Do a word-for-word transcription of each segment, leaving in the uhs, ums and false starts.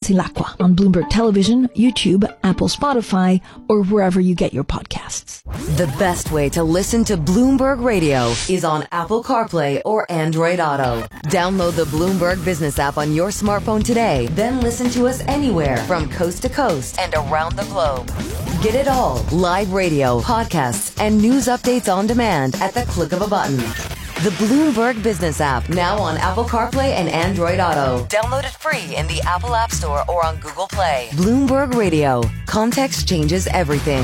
Besilacqua on Bloomberg Television, YouTube, Apple, Spotify, or wherever you get your podcasts. The best way to listen to Bloomberg Radio is on Apple CarPlay or Android Auto. Download the Bloomberg Business app on your smartphone today, then listen to us anywhere from coast to coast and around the globe. Get it all. Live radio, podcasts, and news updates on demand at the click of a button. The Bloomberg Business app, now on Apple CarPlay and Android Auto. Download it free in the Apple App Store or on Google Play. Bloomberg Radio. Context changes everything.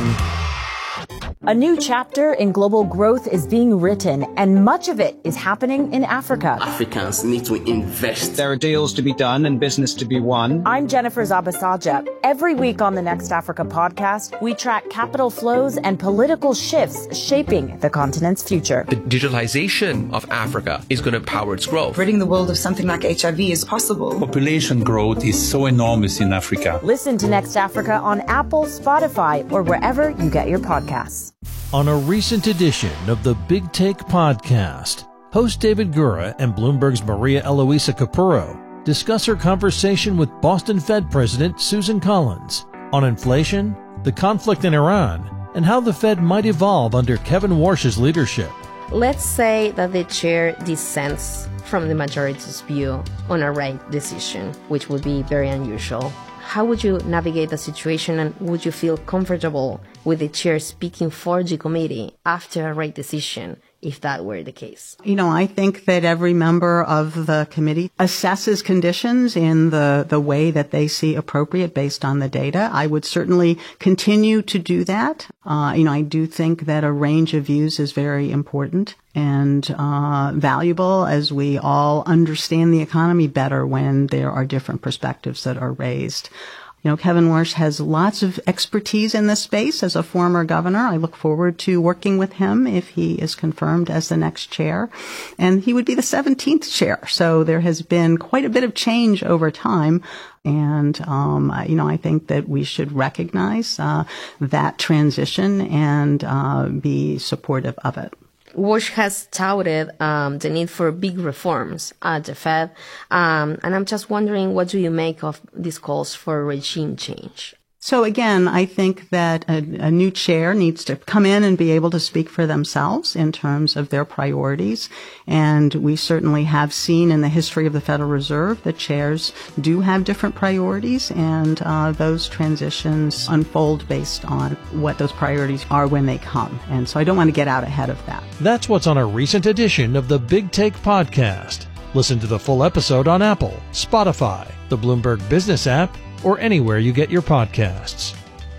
A new chapter in global growth is being written, and much of it is happening in Africa. Africans need to invest. There are deals to be done and business to be won. I'm Jennifer Zabasaja. Every week on the Next Africa podcast, we track capital flows and political shifts shaping the continent's future. The digitalization of Africa is going to power its growth. Ridding the world of something like H I V is possible. Population growth is so enormous in Africa. Listen to Next Africa on Apple, Spotify, or wherever you get your podcasts. On a recent edition of the Big Take podcast, host David Gura and Bloomberg's Maria Eloisa Capurro discuss her conversation with Boston Fed President Susan Collins on inflation, the conflict in Iran, and how the Fed might evolve under Kevin Warsh's leadership. Let's say that the chair dissents from the majority's view on a rate decision, which would be very unusual. How would you navigate the situation, and would you feel comfortable with the chair speaking for the committee after a rate decision, if that were the case? You know, I think that every member of the committee assesses conditions in the, the way that they see appropriate based on the data. I would certainly continue to do that. Uh, you know, I do think that a range of views is very important and uh, valuable as we all understand the economy better when there are different perspectives that are raised. You know, Kevin Warsh has lots of expertise in this space as a former governor. I look forward to working with him if he is confirmed as the next chair. And he would be the seventeenth chair. So there has been quite a bit of change over time. And, um, you know, I think that we should recognize uh, that transition and uh, be supportive of it. Warsh has touted um, the need for big reforms at the Fed, um, and I'm just wondering, what do you make of these calls for regime change? So again, I think that a, a new chair needs to come in and be able to speak for themselves in terms of their priorities. And we certainly have seen in the history of the Federal Reserve that chairs do have different priorities, and uh, those transitions unfold based on what those priorities are when they come. And so I don't want to get out ahead of that. That's what's on a recent edition of the Big Take podcast. Listen to the full episode on Apple, Spotify, the Bloomberg Business app, or anywhere you get your podcasts.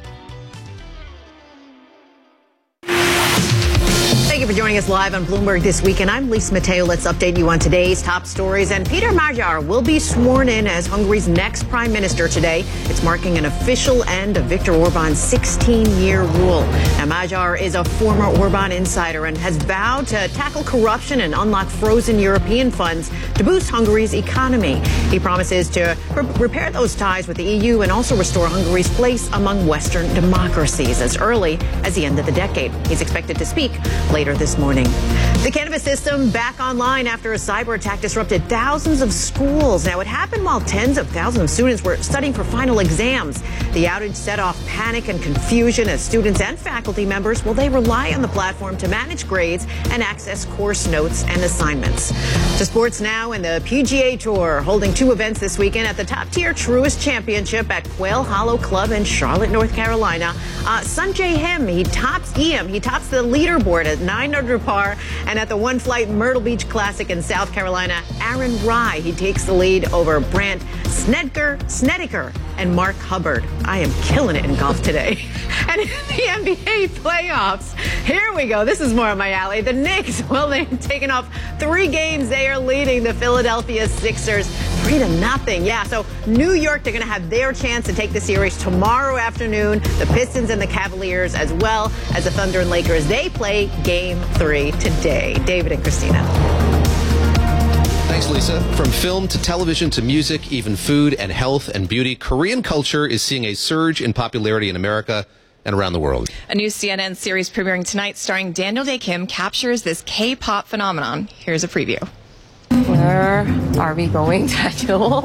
Thank you for joining us live on Bloomberg This Week, and I'm Lisa Mateo. Let's update you on today's top stories. And Peter Magyar will be sworn in as Hungary's next prime minister today. It's marking an official end of Viktor Orban's sixteen-year rule. Now, Magyar is a former Orban insider and has vowed to tackle corruption and unlock frozen European funds to boost Hungary's economy. He promises to re- repair those ties with the E U and also restore Hungary's place among Western democracies as early as the end of the decade. He's expected to speak later this morning. The cannabis system back online after a cyber attack disrupted thousands of schools. Now, it happened while tens of thousands of students were studying for final exams. The outage set off panic and confusion as students and faculty members, well, they rely on the platform to manage grades and access course notes and assignments. To sports now, and the P G A Tour holding two events this weekend at the top-tier Truist Championship at Quail Hollow Club in Charlotte, North Carolina. Uh, Sanjay Him, he tops E M. He tops the leaderboard at nine under par. And at the One Flight Myrtle Beach Classic in South Carolina, Aaron Rai, he takes the lead over Brandt Snedeker, Snedeker and Mark Hubbard. I am killing it in golf today. And in the N B A playoffs, here we go. This is more of my alley. The Knicks, well, they've taken off three games. They are leading the Philadelphia Sixers three to nothing. Yeah, so New York, they're going to have their chance to take the series tomorrow afternoon. The Pistons and the Cavaliers, as well as the Thunder and Lakers, they play game three today. David and Christina. Thanks, Lisa. From film to television to music, even food and health and beauty, Korean culture is seeing a surge in popularity in America and around the world. A new C N N series premiering tonight starring Daniel Day Kim captures this K-pop phenomenon. Here's a preview. Where are we going, Daniel?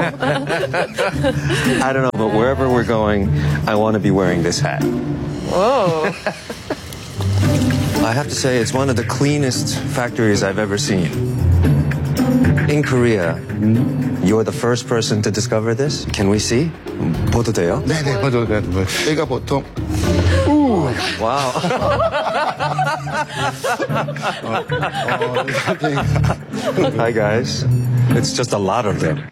I don't know, but wherever we're going, I want to be wearing this hat. Whoa. I have to say, it's one of the cleanest factories I've ever seen. In Korea, you're the first person to discover this? Can we see? 봐도 돼요? 네네, 봐도 돼요. 얘가 보통 Wow. Hi, guys. It's just a lot of them.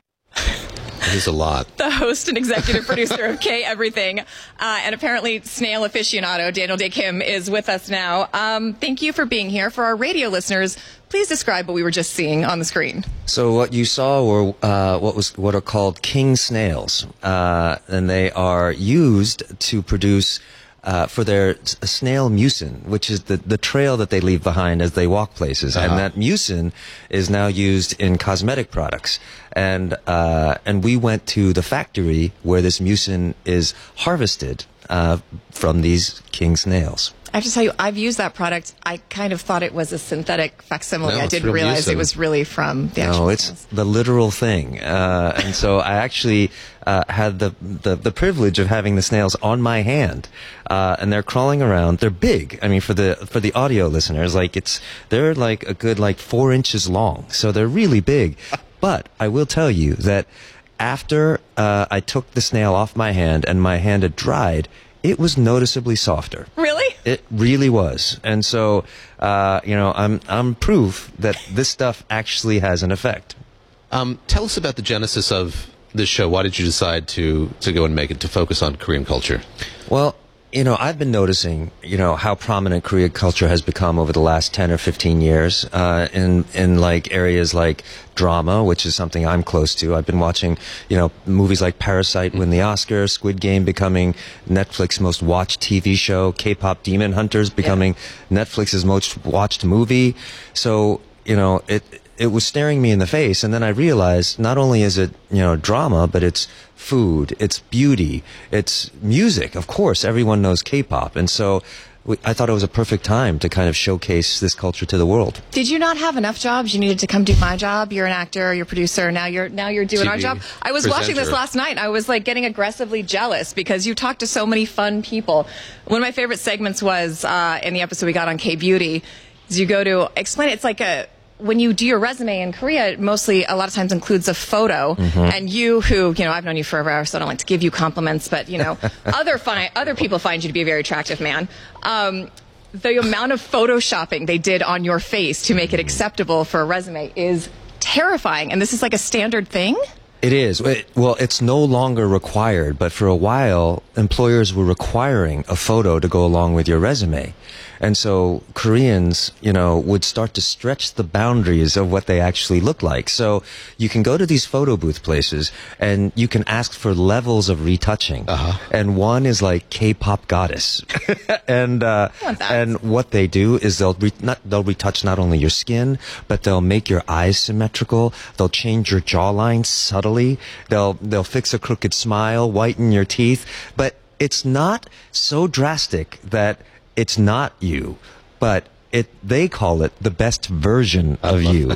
It is a lot. The host and executive producer of K Everything, uh, and apparently snail aficionado, Daniel Dae Kim, is with us now. Um, thank you for being here. For our radio listeners, please describe what we were just seeing on the screen. So what you saw were uh, what was what are called king snails, uh, and they are used to produce uh, for their snail mucin, which is the the trail that they leave behind as they walk places, uh-huh. and that mucin is now used in cosmetic products. And uh, and we went to the factory where this mucin is harvested uh, from these king snails. I have to tell you, I've used that product. I kind of thought it was a synthetic facsimile. No, I didn't realize mucin. It was really from the actual No, it's snails. the literal thing. Uh, and so I actually uh, had the, the, the privilege of having the snails on my hand. Uh, and they're crawling around. They're big. I mean, for the for the audio listeners, like it's they're like a good like four inches long. So they're really big. But I will tell you that after uh, I took the snail off my hand and my hand had dried, it was noticeably softer. Really? It really was. And so, uh, you know, I'm I'm proof that this stuff actually has an effect. Um, tell us about the genesis of this show. Why did you decide to, to go and make it, to focus on Korean culture? Well, you know, I've been noticing, you know, how prominent Korean culture has become over the last ten or fifteen years, uh, in, in like areas like drama, which is something I'm close to. I've been watching, you know, movies like Parasite win the Oscar, Squid Game becoming Netflix's most watched T V show, K-pop Demon Hunters becoming yeah. Netflix's most watched movie. So, you know, it, it was staring me in the face. And then I realized not only is it, you know, drama, but it's food, it's beauty, it's music. Of course, everyone knows K-pop. And so we, I thought it was a perfect time to kind of showcase this culture to the world. Did you not have enough jobs? You needed to come do my job. You're an actor, you're a producer. Now you're now you're doing T V our job. I was presenter. watching this last night. I was like getting aggressively jealous because you talked to so many fun people. One of my favorite segments was uh, in the episode we got on K-Beauty. Is you go to explain it. It's like a when you do your resume in Korea, it mostly a lot of times includes a photo. Mm-hmm. And you, who you know, I've known you forever, so I don't like to give you compliments, but you know, other fun, other people find you to be a very attractive man. Um, the amount of photoshopping they did on your face to make it acceptable for a resume is terrifying. And this is like a standard thing. It is. Well, it's no longer required, but for a while, employers were requiring a photo to go along with your resume. And so Koreans, you know, would start to stretch the boundaries of what they actually look like. So you can go to these photo booth places and you can ask for levels of retouching. Uh-huh. And one is like K-pop goddess. and uh, and what they do is they'll re- not, they'll retouch not only your skin, but they'll make your eyes symmetrical. They'll change your jawline subtly. They'll they'll fix a crooked smile, whiten your teeth. But it's not so drastic that it's not you, but it they call it the best version of you.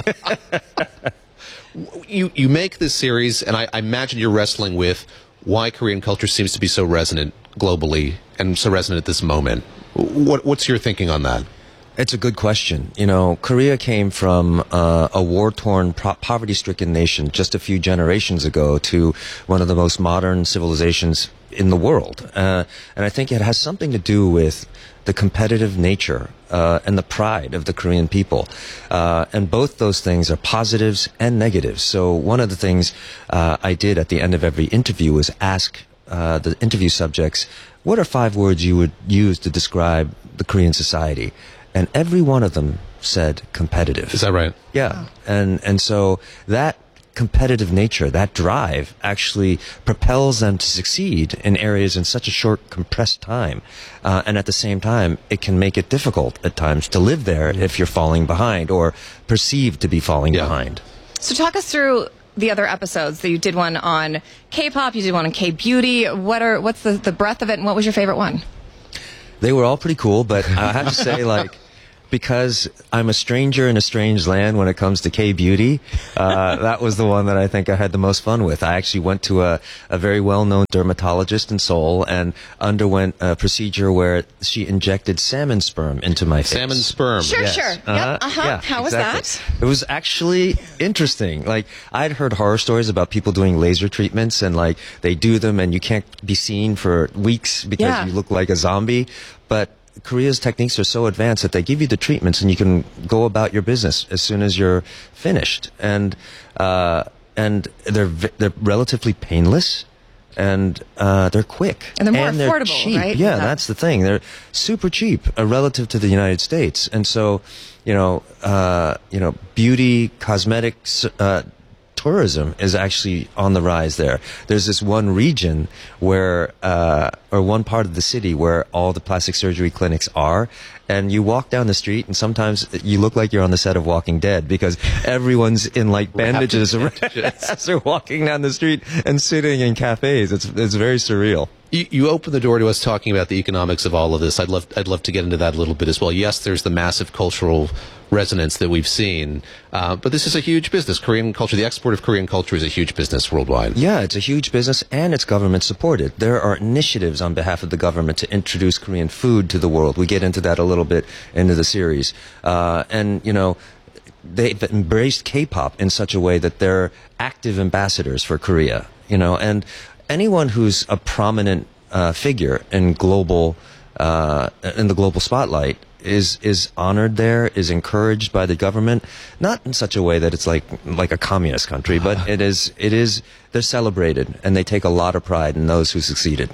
you you make this series, and I, I imagine you're wrestling with why Korean culture seems to be so resonant globally and so resonant at this moment. What what's your thinking on that? It's a good question. You know, Korea came from uh, a war-torn, pro- poverty-stricken nation just a few generations ago to one of the most modern civilizations in the world. Uh, and I think it has something to do with the competitive nature uh, and the pride of the Korean people. Uh, and both those things are positives and negatives. So one of the things uh, I did at the end of every interview was ask uh, the interview subjects, what are five words you would use to describe the Korean society? And every one of them said competitive. Is that right? Yeah. Wow. And and so that competitive nature, that drive, actually propels them to succeed in areas in such a short, compressed time. Uh, and at the same time, it can make it difficult at times to live there if you're falling behind or perceived to be falling yeah. behind. So talk us through the other episodes. That you did one on K-pop, you did one on K-beauty. What are what's the, the breadth of it, and what was your favorite one? They were all pretty cool, but I have to say, like, because I'm a stranger in a strange land when it comes to K-beauty, uh, that was the one that I think I had the most fun with. I actually went to a, a very well-known dermatologist in Seoul and underwent a procedure where she injected salmon sperm into my face. Salmon sperm. Sure, Yes. sure. Uh-huh. Yep. Uh-huh. Yeah, How was exactly. that? It was actually interesting. Like, I'd heard horror stories about people doing laser treatments and like they do them and you can't be seen for weeks because Yeah. you look like a zombie. But Korea's techniques are so advanced that they give you the treatments and you can go about your business as soon as you're finished. And uh, and they're v- they're relatively painless. And uh, they're quick. And they're more they're affordable, cheap. right? Yeah, Yeah. that's the thing. They're super cheap uh, relative to the United States. And so, you know, uh, you know, beauty, cosmetics, uh, tourism is actually on the rise there. There's this one region where, uh, or one part of the city where all the plastic surgery clinics are. And you walk down the street and sometimes you look like you're on the set of Walking Dead because everyone's in like bandages as they're walking down the street and sitting in cafes. It's, it's very surreal. You, you opened the door to us talking about the economics of all of this. I'd love, I'd love to get into that a little bit as well. Yes, there's the massive cultural resonance that we've seen, uh, but this is a huge business. Korean culture, the export of Korean culture is a huge business worldwide. Yeah, it's a huge business and it's government supported. There are initiatives on behalf of the government to introduce Korean food to the world. We get into that a little bit into the series. Uh, and, you know, they've embraced K-pop in such a way that they're active ambassadors for Korea, you know, and anyone who's a prominent uh, figure in global, uh, in the global spotlight is is honored there, is encouraged by the government, not in such a way that it's like like a communist country, but it is it is they're celebrated and they take a lot of pride in those who succeeded.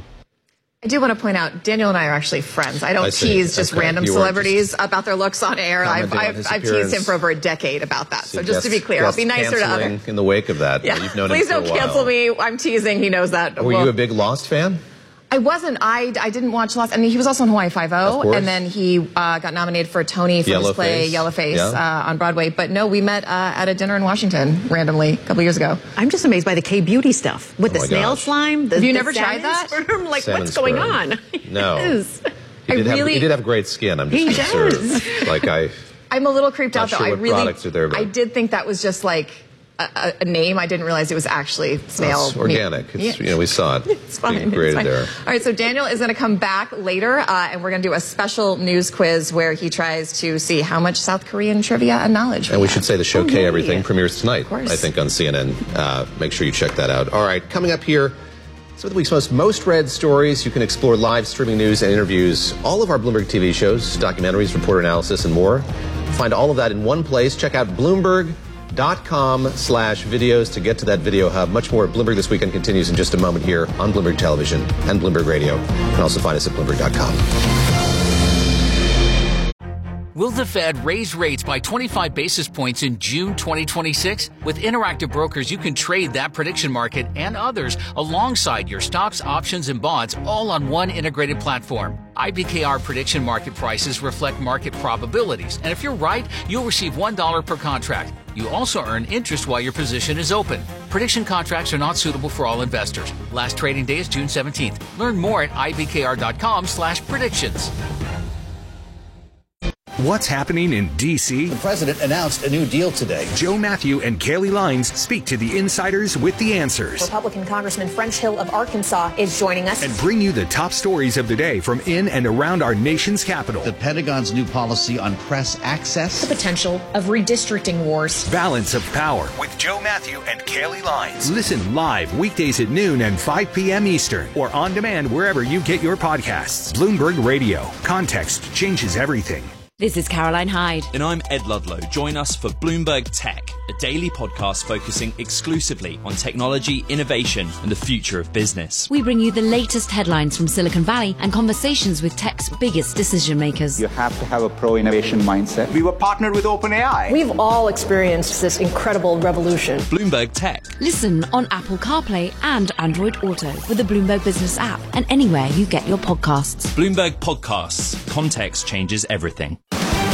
I do want to point out, Daniel and I are actually friends. I don't I see. tease just Okay. random You were celebrities just about their looks on air. I've, commenting on I've, his I've teased appearance. him for over a decade about that. So just to be Guest- clear, I'll be guest nicer to canceling others. in the wake of that. Yeah. You've known Please him for don't a while. cancel me. I'm teasing. He knows that. Were Well, you a big Lost fan? I wasn't. I, I didn't watch Lost. I mean, he was also in Hawaii Five-O, Of course. and then he uh, got nominated for a Tony for his play Yellowface. Yellowface Yeah. uh, on Broadway. But no, we met uh, at a dinner in Washington randomly a couple years ago. I'm just amazed by the K-beauty stuff with Oh the my snail gosh. slime. The, Have you the never tried salmon that? sperm. Like, Salmon what's going sperm. on? No. Yes. He I did, have, really- he did have great skin. I'm just He concerned. Like I, I'm a little creeped Not out, though. sure I what really, products are there, but- I did think that was just like a, a, a name. I didn't realize it was actually snail. it's organic. meat. It's, Yeah. you know, we saw it It's fine. being It's created fine. there. All right, so Daniel is going to come back later, uh, and we're going to do a special news quiz where he tries to see how much South Korean trivia and knowledge. And we should say the show Oh, K yay. Everything premieres tonight, course. I think, on C N N. Uh, make sure you check that out. All right, coming up here, some of the week's most most read stories. You can explore live streaming news and interviews, all of our Bloomberg T V shows, documentaries, reporter analysis, and more. Find all of that in one place. Check out Bloomberg.com slash videos to get to that video hub. Much more at Bloomberg This Weekend continues in just a moment here on Bloomberg Television and Bloomberg Radio. You can also find us at Bloomberg dot com. Will the Fed raise rates by twenty-five basis points in June twenty twenty-six? With Interactive Brokers, you can trade that prediction market and others alongside your stocks, options, and bonds all on one integrated platform. I B K R prediction market prices reflect market probabilities, and if you're right, you'll receive one dollar per contract. You also earn interest while your position is open. Prediction contracts are not suitable for all investors. Last trading day is June seventeenth. Learn more at I B K R dot com slash predictions. What's happening in D C? The president announced a new deal today. Joe Matthew and Kaylee Lines speak to the insiders with the answers Republican Congressman French Hill of Arkansas is joining us. and bring you the top stories of the day from in and around our nation's capital. The Pentagon's new policy on press access. The potential of redistricting wars. Balance of Power with Joe Matthew and Kaylee Lines. Listen live weekdays at noon and five p.m. Eastern or on demand wherever you get your podcasts. Bloomberg Radio. Context changes everything. This is Caroline Hyde. And I'm Ed Ludlow. Join us for Bloomberg Tech, a daily podcast focusing exclusively on technology, innovation, and the future of business. We bring you the latest headlines from Silicon Valley and conversations with tech's biggest decision makers. You have to have a pro-innovation mindset. We were partnered with OpenAI. We've all experienced this incredible revolution. Bloomberg Tech. Listen on Apple CarPlay and Android Auto with the Bloomberg Business app and anywhere you get your podcasts. Bloomberg Podcasts. Context changes everything.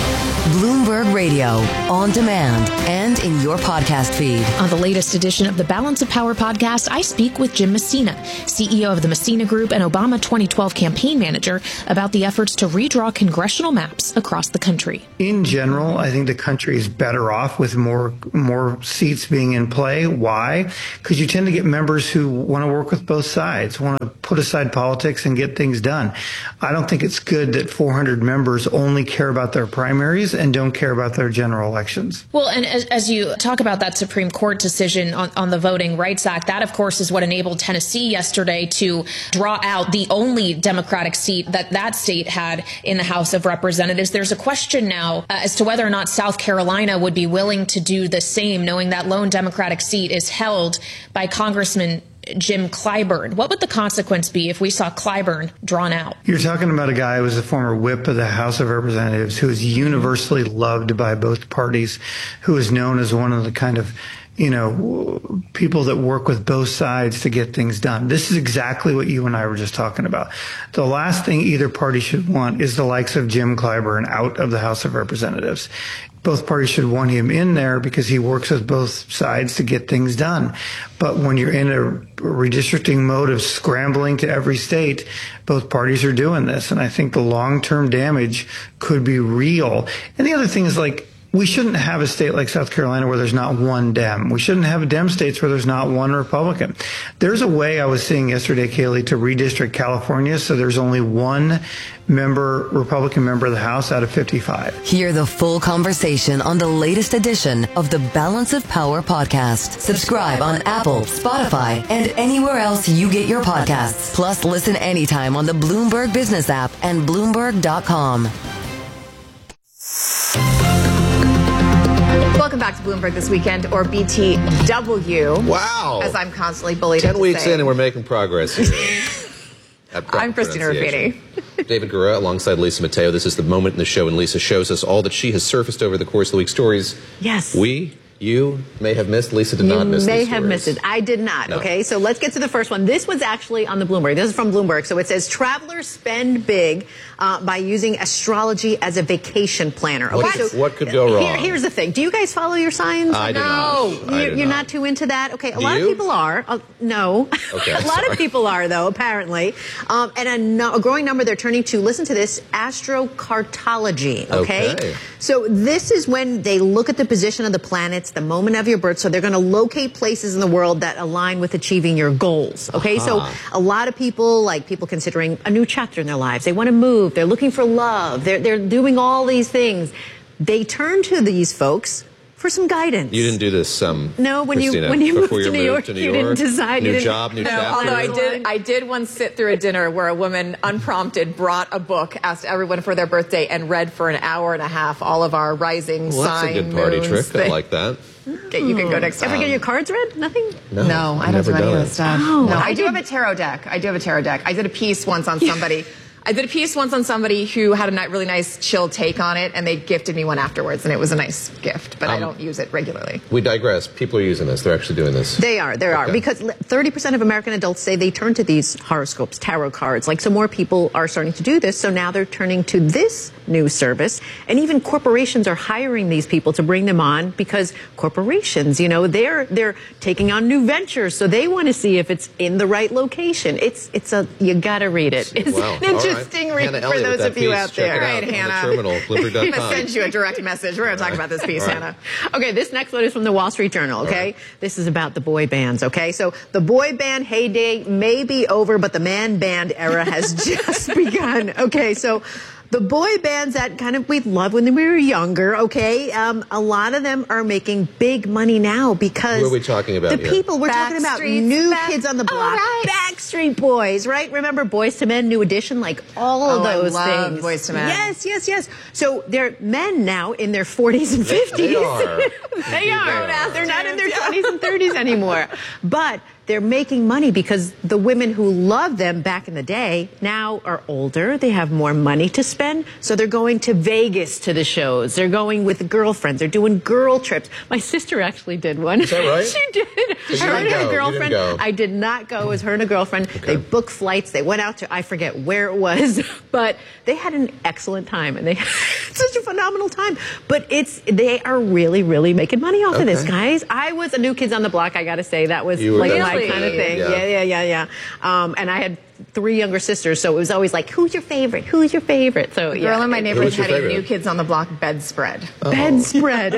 Bloomberg Radio, on demand and in your podcast feed. On the latest edition of the Balance of Power podcast, I speak with Jim Messina, C E O of the Messina Group and Obama twenty twelve campaign manager, about the efforts to redraw congressional maps across the country. In general, I think the country is better off with more more seats being in play. Why? Because you tend to get members who want to work with both sides, want to put aside politics and get things done. I don't think it's good that four hundred members only care about their primaries and don't care about their general elections. Well, and as, as you talk about that Supreme Court decision on, on the Voting Rights Act, that, of course, is what enabled Tennessee yesterday to draw out the only Democratic seat that that state had in the House of Representatives. There's a question now uh, as to whether or not South Carolina would be willing to do the same, knowing that lone Democratic seat is held by Congressman Jim Clyburn. What would the consequence be if we saw Clyburn drawn out? You're talking about a guy who was the former whip of the House of Representatives, who is universally loved by both parties, who is known as one of the kind of, you know, people that work with both sides to get things done. This is exactly what you and I were just talking about. The last thing either party should want is the likes of Jim Clyburn out of the House of Representatives. Both parties should want him in there because he works with both sides to get things done. But when you're in a redistricting mode of scrambling to every state, both parties are doing this. And I think the long-term damage could be real. And the other thing is, like, we shouldn't have a state like South Carolina where there's not one Dem. We shouldn't have Dem states where there's not one Republican. There's a way I was seeing yesterday, Kaylee, to redistrict California so there's only one member, Republican member of the House out of fifty-five. Hear the full conversation on the latest edition of the Balance of Power podcast. Subscribe on Apple, Spotify, and anywhere else you get your podcasts. Plus, listen anytime on the Bloomberg Business app and Bloomberg dot com. Welcome back to Bloomberg This Weekend, or B T W. Wow. As I'm constantly bullied Ten into weeks saying. in and we're making progress here. I'm Christina Rafini. David Gura alongside Lisa Mateo. This is the moment in the show when Lisa shows us all that she has surfaced over the course of the week. Stories Yes. we, you, may have missed. Lisa did you not miss may these have stories. missed it. I did not. No. Okay, so let's get to the first one. This was actually on the Bloomberg. This is from Bloomberg. So it says travelers spend big uh, by using astrology as a vacation planner. What, Okay, could, so what could go wrong? Here, here's the thing. Do you guys follow your signs? I do no, not. I you're, do you're not. not too into that. Okay, a Do lot you? of people are. Uh, no, Okay, a lot sorry. of people are though. Apparently, um, and a, no, a growing number they're turning to. Listen to this: astrocartology. Okay? Okay. So this is when they look at the position of the planets, the moment of your birth. So they're going to locate places in the world that align with achieving your goals. Okay, Uh-huh. so a lot of people, like people considering a new chapter in their lives, they want to move, they're looking for love, they're they're doing all these things. They turn to these folks for some guidance. You didn't do this, um, No, when you- Christina, when you moved before to your New move York, to New you York, didn't decide, new you didn't- job, new No, chapter. although I did, I did once sit through a dinner where a woman, unprompted, brought a book, asked everyone for their birthday, and read for an hour and a half all of our rising Well, that's sign a good party moons trick. I thing. like that. Okay, you can go next time. Ever get your cards read? Nothing? No, No, I I've don't never do any done of it. that stuff. Oh, no, I I do did- have a tarot deck. I do have a tarot deck. I did a piece once on somebody. I did a piece once on somebody who had a ni- really nice chill take on it, and they gifted me one afterwards, and it was a nice gift, but I Um, don't use it regularly. We digress. People are using this. They're actually doing this. They are, there are, Okay. because thirty percent of American adults say they turn to these horoscopes, tarot cards. Like, so more people are starting to do this, so now they're turning to this new service, and even corporations are hiring these people to bring them on, because corporations, you know, they're they're taking on new ventures, so they want to see if it's in the right location. It's it's a you gotta read it. It's Wow. an All right. interesting read Hannah for Elliott with those that of you piece. out Check there. it out Right, on the Hannah. terminal, Bloomberg I'm dot going to com. send you a direct message. We're going to talk about this piece, All right. Hannah. Okay, this next one is from the Wall Street Journal, okay? This is about the boy bands, okay? So the boy band heyday may be over, but the man band era has just begun. Okay, so the boy bands that kind of we loved when we were younger, okay? Um, a lot of them are making big money now because... Who are we talking about The here? people, we're talking about Backstreet's new Back- kids on the block. All right. Backstreet Boys, right? Remember Boys to Men, New Edition, like all of Oh, I those love things. Boyz two Men. Yes, yes, yes. So they're men now in their forties and fifties. They are. They are. They're not in their twenties and thirties anymore. But they're making money because the women who loved them back in the day now are older. They have more money to spend. So they're going to Vegas to the shows. They're going with girlfriends. They're doing girl trips. My sister actually did one. Is that right? She did. So her and her go. girlfriend. I did not go. It was her and a girlfriend. Okay. They booked flights. They went out to, I forget where it was, but they had an excellent time. And they had such a phenomenal time. But it's they are really, really making money off okay. of this, guys. I was a New Kids on the Block, I got to say. That was like my kind of thing. Yeah, yeah, yeah, yeah. yeah. Um, and I had three younger sisters, so it was always like, who's your favorite? Who's your favorite? So the yeah. girl in my neighborhood had a New Kids on the Block bedspread. Oh. Bedspread.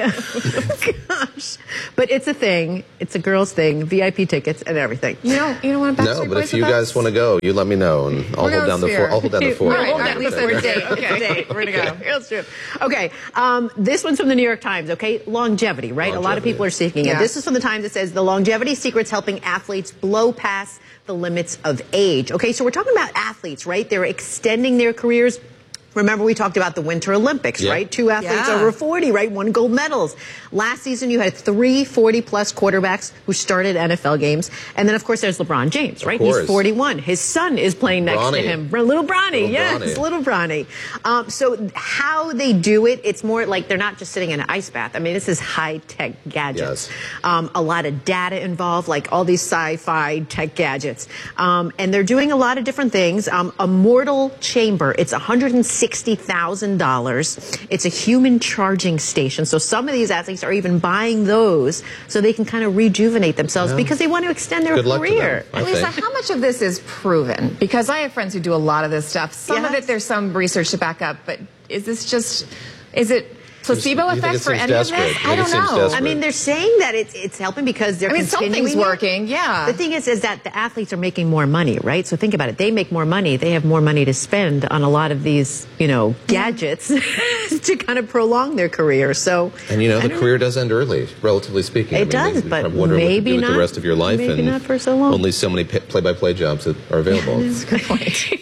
Gosh. But it's a thing. It's a girl's thing. V I P tickets and everything. You don't, you don't want to No, but if you guys want to go, you let me know, and I'll We're hold down the fort. I'll hold down the fort. All right, all right, at least we're a date. Okay, date. We're gonna go. Real true. Okay, um, this one's from the New York Times. Okay, longevity, right? Longevity. A lot of people are seeking yeah. it. This is from the Times that says the longevity secrets helping athletes blow past the limits of age. Okay, so we're talking about athletes, right? They're extending their careers. Remember, we talked about the Winter Olympics, yeah. right? Two athletes yeah. over forty, right? Won gold medals. Last season, you had three forty-plus quarterbacks who started N F L games. And then, of course, there's LeBron James, right? He's forty-one. His son is playing next Bronny. to him. Little Bronny, little yes, Bronny. little Bronny. Um, so how they do it, it's more like they're not just sitting in an ice bath. I mean, this is high-tech gadgets. Yes. Um, a lot of data involved, like all these sci-fi tech gadgets. Um, and they're doing a lot of different things. Um, a mortal chamber, it's one hundred sixty thousand dollars. It's a human charging station. So some of these athletes are even buying those so they can kind of rejuvenate themselves yeah. because they want to extend their Good career. Luck to them, Lisa, how much of this is proven? Because I have friends who do a lot of this stuff. Some yes. of it, there's some research to back up, but is this just, is it placebo you effect for any desperate. of this? You I don't know. I mean, they're saying that it's it's helping because they're I mean, continuing something's working, yeah. The thing is, is that the athletes are making more money, right? So think about it. They make more money. They have more money to spend on a lot of these, you know, gadgets to kind of prolong their career. So, and you know, the career know. does end early, relatively speaking. It I mean, does, they, but wonder maybe what to do not with the rest of your life, maybe and not for so long. Only so many play-by-play jobs that are available. That's a good point.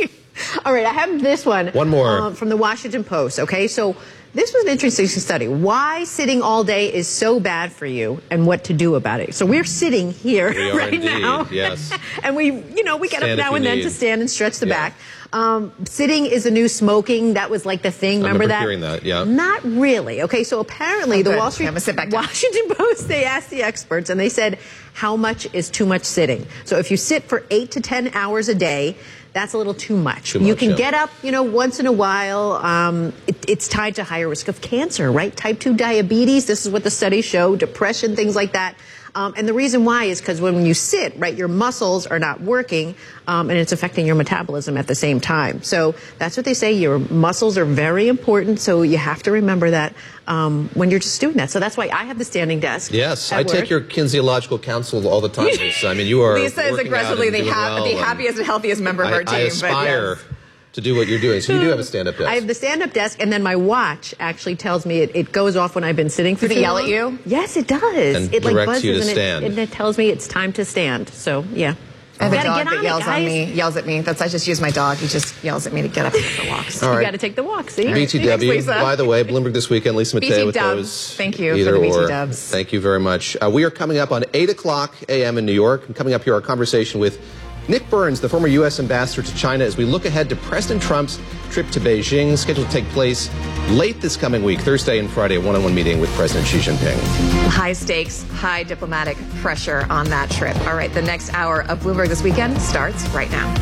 All right, I have this one. One more uh, from the Washington Post. Okay, so. This was an interesting study. Why sitting all day is so bad for you and what to do about it. So we're sitting here we are right indeed, now. Yes. And we, you know, we get stand up now and then need. to stand and stretch the yeah. back. Um, sitting is the new smoking. That was like the thing. I remember, remember that? hearing that, yeah. Not really. Okay, so apparently oh, the good. Wall Street, Washington Post, they asked the experts and they said, how much is too much sitting? So if you sit for eight to ten hours a day, that's a little too much. Too you much, can yeah. get up, you know, once in a while. Um, it, it's tied to higher risk of cancer, right? Type two diabetes, this is what the studies show, depression, things like that. Um, and the reason why is because when you sit, right, your muscles are not working, um, and it's affecting your metabolism at the same time. So that's what they say. Your muscles are very important, so you have to remember that um, when you're just doing that. So that's why I have the standing desk. Yes, at I work. take your kinesiological counsel all the time, Lisa. I mean, you are Lisa is aggressively the, ha well, the happiest and healthiest member of I, our team. I aspire. But yes. to do what you're doing. So you do have a stand-up desk. I have the stand-up desk, and then my watch actually tells me it, it goes off when I've been sitting for Does too it yell long. at you? Yes, it does. And it like directs buzzes you to and, stand. It, and it tells me it's time to stand. So yeah. I have a gotta dog get that on yells it, on guys. me, yells at me. That's I just use my dog. He just yells at me to get up and take the walks. All right. You got to take the walk. See. B T W. Thanks, Lisa. By the way, Bloomberg This Weekend. Lisa B T Mateo with dubs. those. Thank you Either for the B T or. dubs. Thank you very much. Uh, we are coming up on eight o'clock a m in New York. And coming up here, our conversation with Nick Burns, the former U S ambassador to China, as we look ahead to President Trump's trip to Beijing, scheduled to take place late this coming week, Thursday and Friday, a one-on-one meeting with President Xi Jinping. High stakes, high diplomatic pressure on that trip. All right, the next hour of Bloomberg This Weekend starts right now.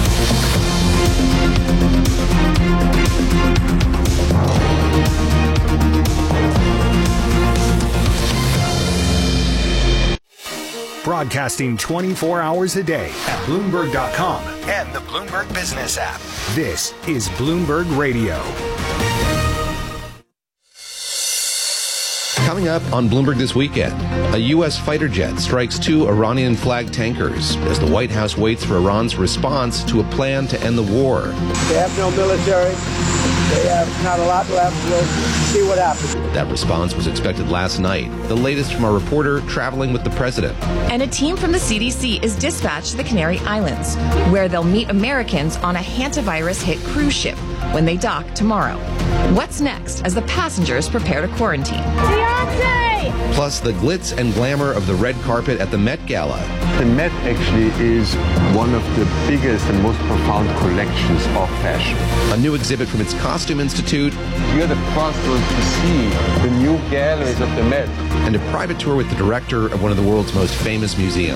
Broadcasting twenty-four hours a day at Bloomberg dot com and the Bloomberg Business app. This is Bloomberg Radio. Coming up on Bloomberg This Weekend, a U S fighter jet strikes two Iranian-flagged tankers as the White House waits for Iran's response to a plan to end the war. They have no military. They have not a lot left. We'll see what happens. That response was expected last night. The latest from our reporter traveling with the president. And a team from the C D C is dispatched to the Canary Islands, where they'll meet Americans on a hantavirus-hit cruise ship. when they dock tomorrow. What's next as the passengers prepare to quarantine? Beyonce! Plus the glitz and glamour of the red carpet at the Met Gala. The Met actually is one of the biggest and most profound collections of fashion. A new exhibit from its Costume Institute. You're the first one to see the new galleries of the Met. And a private tour with the director of one of the world's most famous museums.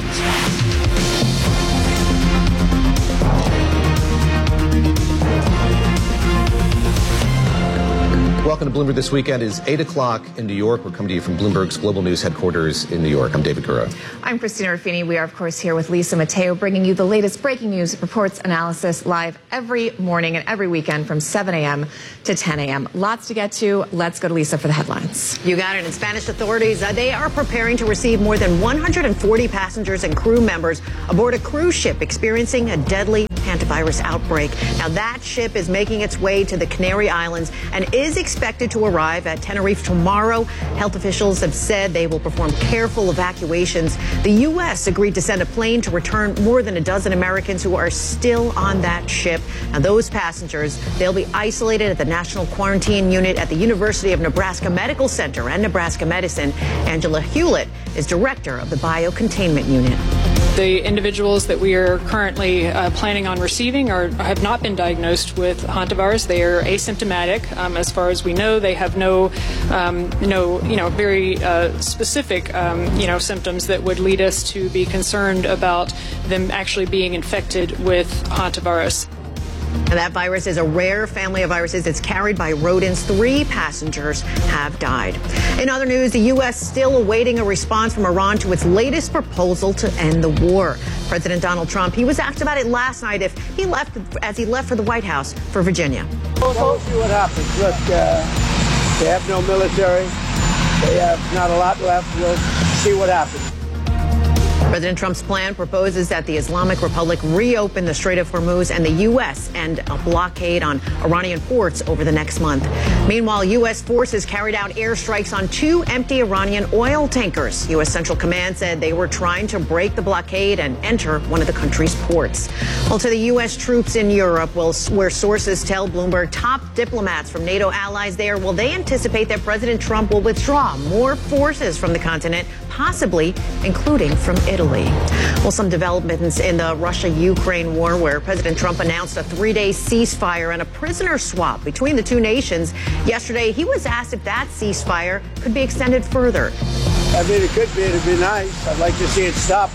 Welcome to Bloomberg This Weekend. It is eight o'clock in New York. We're coming to you from Bloomberg's Global News headquarters in New York. I'm David Gura. I'm Christina Ruffini. We are, of course, here with Lisa Mateo, bringing you the latest breaking news, reports, analysis live every morning and every weekend from seven a.m. to ten a.m. Lots to get to. Let's go to Lisa for the headlines. You got it. In Spanish authorities, uh, they are preparing to receive more than one hundred forty passengers and crew members aboard a cruise ship experiencing a deadly hantavirus outbreak. Now, that ship is making its way to the Canary Islands and is expected to arrive at Tenerife tomorrow. Health officials have said they will perform careful evacuations. The U S agreed to send a plane to return more than a dozen Americans who are still on that ship. Now, those passengers, they'll be isolated at the National Quarantine Unit at the University of Nebraska Medical Center and Nebraska Medicine. Angela Hewlett is director of the Biocontainment Unit. The individuals that we are currently uh, planning on receiving are have not been diagnosed with hantavirus. They are asymptomatic, um, as far as we know. They have no, um, no, you know, very uh, specific, um, you know, symptoms that would lead us to be concerned about them actually being infected with hantavirus. And that virus is a rare family of viruses. It's carried by rodents. Three passengers have died. In other news, the U S still awaiting a response from Iran to its latest proposal to end the war. President Donald Trump, he was asked about it last night if he left as he left for the White House for Virginia. We'll, we'll see what happens. Look, uh, they have no military. They have not a lot left. We'll see what happens. President Trump's plan proposes that the Islamic Republic reopen the Strait of Hormuz and the U S end a blockade on Iranian ports over the next month. Meanwhile, U S forces carried out airstrikes on two empty Iranian oil tankers. U S Central Command said they were trying to break the blockade and enter one of the country's ports. Well, to the U S troops in Europe, well, where sources tell Bloomberg top diplomats from NATO allies there, well, they anticipate that President Trump will withdraw more forces from the continent, possibly including from Italy. Well, some developments in the Russia-Ukraine war, where President Trump announced a three-day ceasefire and a prisoner swap between the two nations. Yesterday, he was asked if that ceasefire could be extended further. I mean, it could be. It'd be nice. I'd like to see it stop.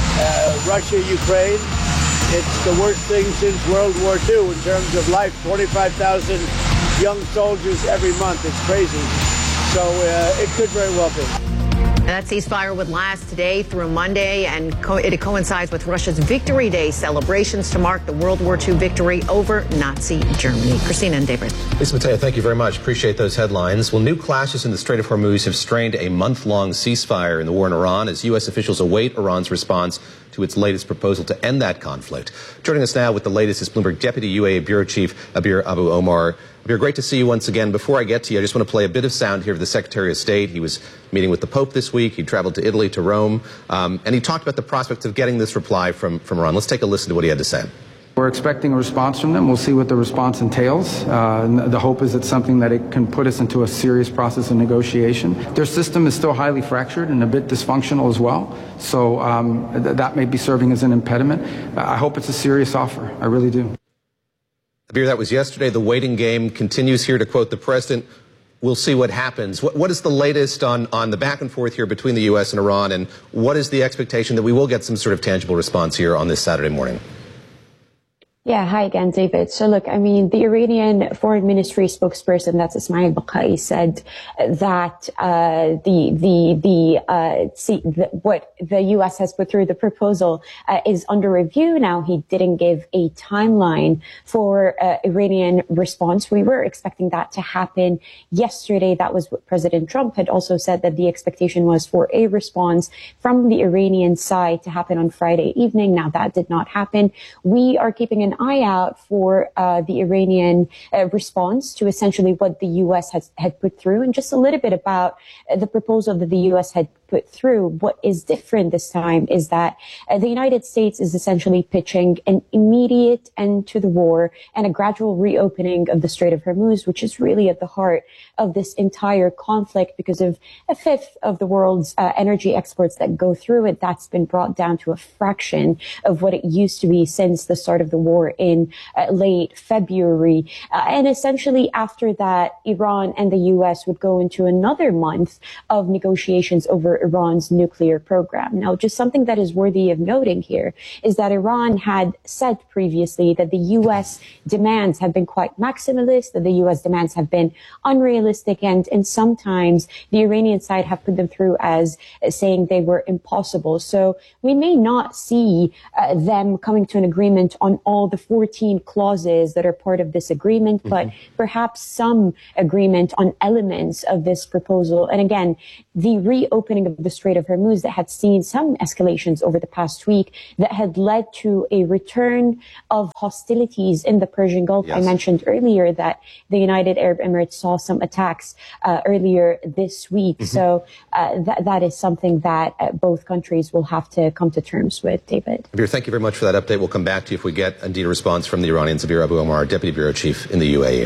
Uh, Russia, Ukraine, it's the worst thing since World War Two in terms of life. twenty-five thousand young soldiers every month. It's crazy. So uh, it could very well be. That ceasefire would last today through Monday, and co- it coincides with Russia's Victory Day celebrations to mark the World War Two victory over Nazi Germany. Christina and David. Lisa Mateo, thank you very much. Appreciate those headlines. Well, new clashes in the Strait of Hormuz have strained a month-long ceasefire in the war in Iran as U S officials await Iran's response to its latest proposal to end that conflict. Joining us now with the latest is Bloomberg Deputy U A E Bureau Chief Abir Abu Omar. Abir, great to see you once again. Before I get to you, I just want to play a bit of sound here of the Secretary of State. He was meeting with the Pope this week. He traveled to Italy, to Rome, um, and he talked about the prospects of getting this reply from, from Iran. Let's take a listen to what he had to say. We're expecting a response from them. We'll see what the response entails. Uh, the hope is it's something that it can put us into a serious process of negotiation. Their system is still highly fractured and a bit dysfunctional as well. So um, th- that may be serving as an impediment. I hope it's a serious offer. I really do. Abir, that was yesterday. The waiting game continues here. To quote the president, we'll see what happens. What, what is the latest on, on the back and forth here between the U S and Iran, and what is the expectation that we will get some sort of tangible response here on this Saturday morning? Yeah, hi again, David. So look, I mean, the Iranian Foreign Ministry spokesperson, that's Ismail Baqai, said that uh the the the uh see the, what the U S has put through, the proposal uh, is under review now. He didn't give a timeline for uh, Iranian response. We were expecting that to happen yesterday. That was what President Trump had also said, that the expectation was for a response from the Iranian side to happen on Friday evening. Now that did not happen. We are keeping an eye out for uh, the Iranian uh, response to essentially what the U S has had put through, and just a little bit about uh, the proposal that the U S had put through. What is different this time is that uh, the United States is essentially pitching an immediate end to the war and a gradual reopening of the Strait of Hormuz, which is really at the heart of this entire conflict because of a fifth of the world's uh, energy exports that go through it. That's been brought down to a fraction of what it used to be since the start of the war in uh, late February. Uh, and essentially after that, Iran and the U S would go into another month of negotiations over Iran's nuclear program. Now, just something that is worthy of noting here is that Iran had said previously that the U S demands have been quite maximalist, that the U S demands have been unrealistic, and, and sometimes the Iranian side have put them through as uh, saying they were impossible. So we may not see uh, them coming to an agreement on all the fourteen clauses that are part of this agreement, mm-hmm. but perhaps some agreement on elements of this proposal. And again, the reopening of the Strait of Hormuz that had seen some escalations over the past week that had led to a return of hostilities in the Persian Gulf. Yes. I mentioned earlier that the United Arab Emirates saw some attacks uh, earlier this week. Mm-hmm. So uh, that, that is something that uh, both countries will have to come to terms with, David. Abir, thank you very much for that update. We'll come back to you if we get indeed a response from the Iranians. Abir Abu Omar, Deputy Bureau Chief in the U A E.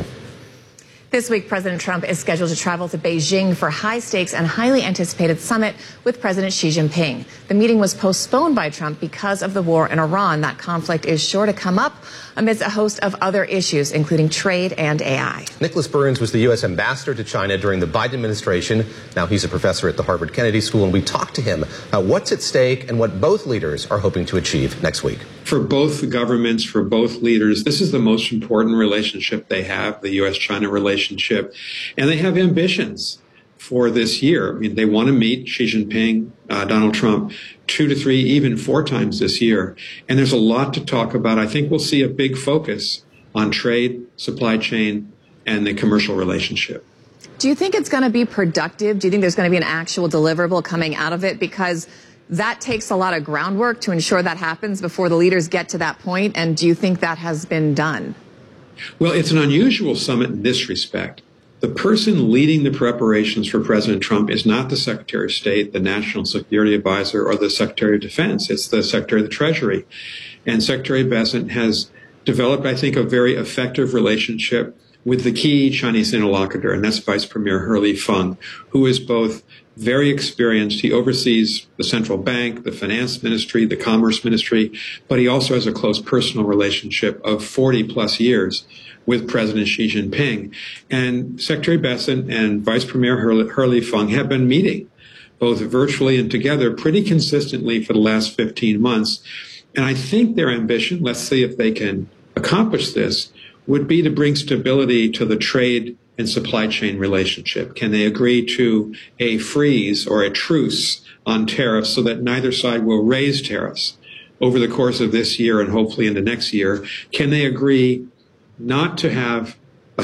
This week, President Trump is scheduled to travel to Beijing for high-stakes and highly anticipated summit with President Xi Jinping. The meeting was postponed by Trump because of the war in Iran. That conflict is sure to come up amidst a host of other issues, including trade and A I. Nicholas Burns was the U S ambassador to China during the Biden administration. Now he's a professor at the Harvard Kennedy School, and we talked to him about what's at stake and what both leaders are hoping to achieve next week. For both governments, for both leaders, this is the most important relationship they have, the U S China relationship, and they have ambitions for this year. I mean, they want to meet Xi Jinping, uh, Donald Trump, two to three, even four times this year. And there's a lot to talk about. I think we'll see a big focus on trade, supply chain, and the commercial relationship. Do you think it's going to be productive? Do you think there's going to be an actual deliverable coming out of it? Because that takes a lot of groundwork to ensure that happens before the leaders get to that point. And do you think that has been done? Well, it's an unusual summit in this respect. The person leading the preparations for President Trump is not the Secretary of State, the National Security Advisor, or the Secretary of Defense. It's the Secretary of the Treasury. And Secretary Bessent has developed, I think, a very effective relationship with the key Chinese interlocutor, and that's Vice Premier Hurley Feng, who is both very experienced. He oversees the central bank, the finance ministry, the commerce ministry, but he also has a close personal relationship of forty plus years with President Xi Jinping. And Secretary Bessent and Vice Premier Hurley, Hurley Feng have been meeting both virtually and together pretty consistently for the last fifteen months. And I think their ambition, let's see if they can accomplish this, would be to bring stability to the trade and supply chain relationship. Can they agree to a freeze or a truce on tariffs so that neither side will raise tariffs over the course of this year and hopefully into next year? Can they agree not to have a,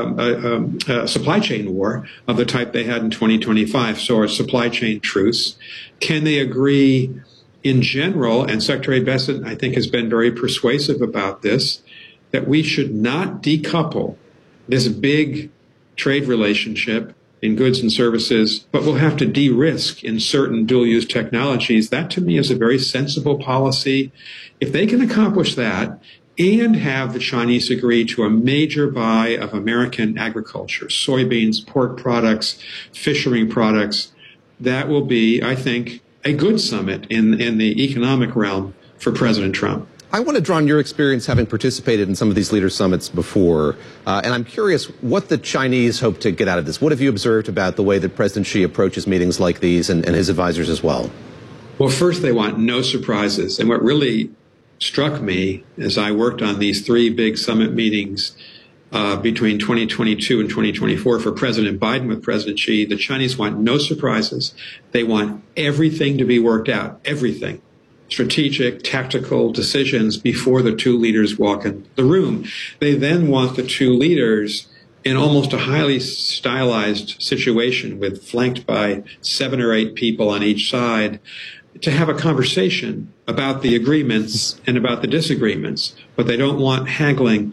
a, a, a supply chain war of the type they had in twenty twenty-five, so a supply chain truce? Can they agree in general, and Secretary Bessent, I think, has been very persuasive about this, that we should not decouple this big trade relationship in goods and services, but we'll have to de-risk in certain dual-use technologies. That, to me, is a very sensible policy. If they can accomplish that and have the Chinese agree to a major buy of American agriculture, soybeans, pork products, fishery products, that will be, I think, a good summit in, in the economic realm for President Trump. I want to draw on your experience having participated in some of these leader summits before, uh, and I'm curious what the Chinese hope to get out of this. What have you observed about the way that President Xi approaches meetings like these and, and his advisors as well? Well, first, they want no surprises. And what really struck me as I worked on these three big summit meetings uh, between twenty twenty-two and twenty twenty-four for President Biden with President Xi, the Chinese want no surprises. They want everything to be worked out, everything. Strategic, tactical decisions before the two leaders walk in the room. They then want the two leaders in almost a highly stylized situation with flanked by seven or eight people on each side to have a conversation about the agreements and about the disagreements. What they don't want haggling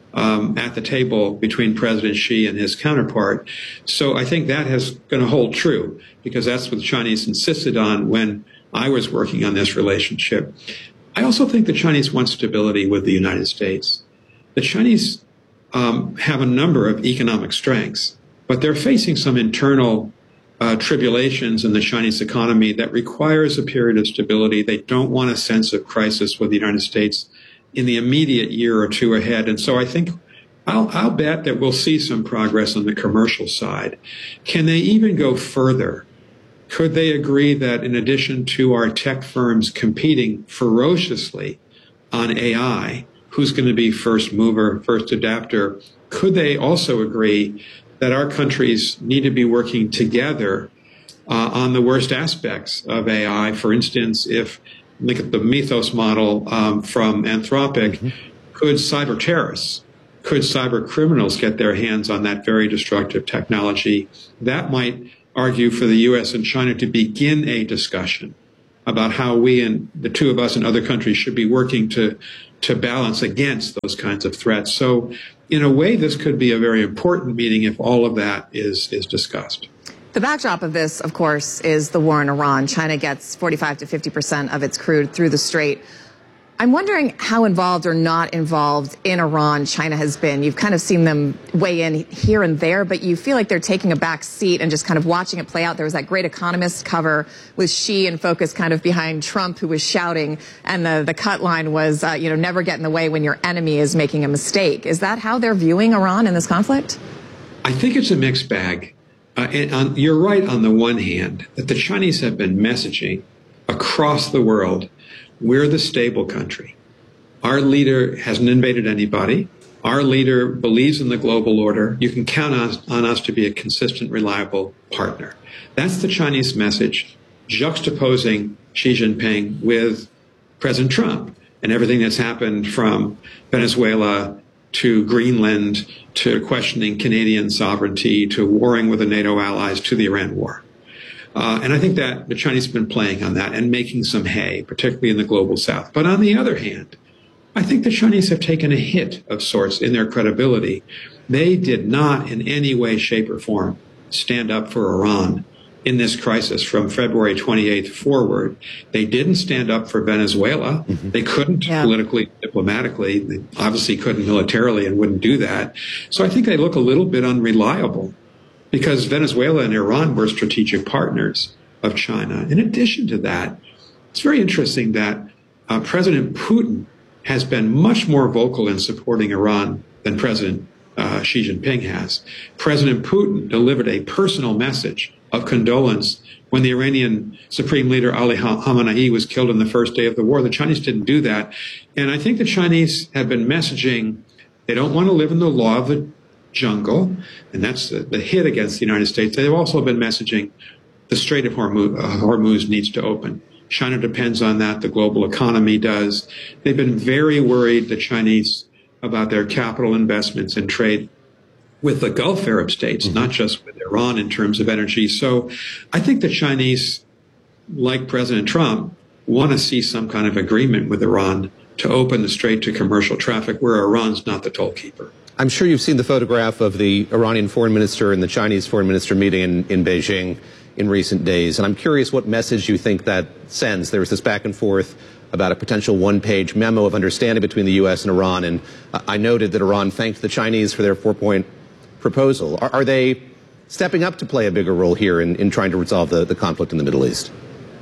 um, at the table between President Xi and his counterpart. So I think that is going to hold true, because that's what the Chinese insisted on when I was working on this relationship. I also think the Chinese want stability with the United States. The Chinese um, have a number of economic strengths, but they're facing some internal uh, tribulations in the Chinese economy that requires a period of stability. They don't want a sense of crisis with the United States in the immediate year or two ahead. And so I think I'll, I'll bet that we'll see some progress on the commercial side. Can they even go further? Could they agree that in addition to our tech firms competing ferociously on A I, who's going to be first mover, first adapter, could they also agree that our countries need to be working together uh, on the worst aspects of A I? For instance, if look at the Mythos model um, from Anthropic, mm-hmm. could cyber terrorists, could cyber criminals get their hands on that very destructive technology? That might argue for the U S and China to begin a discussion about how we and the two of us and other countries should be working to to balance against those kinds of threats. So in a way, this could be a very important meeting if all of that is is discussed. The backdrop of this, of course, is the war in Iran. China gets forty-five to fifty percent of its crude through the Strait. I'm wondering how involved or not involved in Iran China has been. You've kind of seen them weigh in here and there, but you feel like they're taking a back seat and just kind of watching it play out. There was that great Economist cover with Xi in focus kind of behind Trump, who was shouting, and the, the cut line was, uh, you know, never get in the way when your enemy is making a mistake. Is that how they're viewing Iran in this conflict? I think it's a mixed bag. Uh, and on, you're right on the one hand that the Chinese have been messaging across the world, we're the stable country. Our leader hasn't invaded anybody. Our leader believes in the global order. You can count on, on us to be a consistent, reliable partner. That's the Chinese message, juxtaposing Xi Jinping with President Trump and everything that's happened from Venezuela to Greenland to questioning Canadian sovereignty to warring with the NATO allies to the Iran war. Uh, and I think that the Chinese have been playing on that and making some hay, particularly in the global south. But on the other hand, I think the Chinese have taken a hit of sorts in their credibility. They did not in any way, shape, or form stand up for Iran in this crisis from February twenty-eighth forward. They didn't stand up for Venezuela. Mm-hmm. They couldn't yeah. politically, diplomatically. They obviously couldn't militarily and wouldn't do that. So I think they look a little bit unreliable, because Venezuela and Iran were strategic partners of China. In addition to that, it's very interesting that uh, President Putin has been much more vocal in supporting Iran than President uh, Xi Jinping has. President Putin delivered a personal message of condolence when the Iranian Supreme Leader Ali Khamenei was killed on the first day of the war. The Chinese didn't do that. And I think the Chinese have been messaging they don't want to live in the law of the jungle, and that's the, the hit against the United States. They've also been messaging the Strait of Hormuz, uh, Hormuz needs to open. China depends on that. The global economy does. They've been very worried, the Chinese, about their capital investments and trade with the Gulf Arab states, mm-hmm. not just with Iran in terms of energy. So I think the Chinese, like President Trump, want to see some kind of agreement with Iran to open the strait to commercial traffic where Iran's not the tollkeeper. I'm sure you've seen the photograph of the Iranian foreign minister and the Chinese foreign minister meeting in, in Beijing in recent days. And I'm curious what message you think that sends. There was this back and forth about a potential one-page memo of understanding between the U S and Iran. And I noted that Iran thanked the Chinese for their four-point proposal. Are, are they stepping up to play a bigger role here in, in trying to resolve the, the conflict in the Middle East?